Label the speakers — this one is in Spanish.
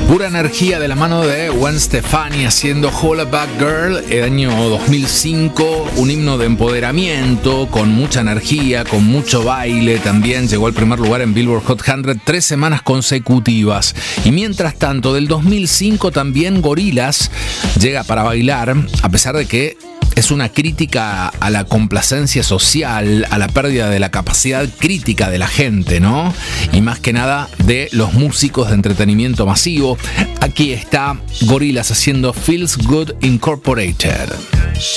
Speaker 1: Pura energía de la mano de Gwen Stefani haciendo Holla Back Girl, el año 2005, un himno de empoderamiento con mucha energía, con mucho baile. También llegó al primer lugar en Billboard Hot 100 3 semanas consecutivas. Y mientras tanto, del 2005 también Gorillaz llega para bailar, a pesar de que es una crítica a la complacencia social, a la pérdida de la capacidad crítica de la gente, ¿no? Y más que nada de los músicos de entretenimiento masivo. Aquí está Gorillaz haciendo Feels Good Incorporated.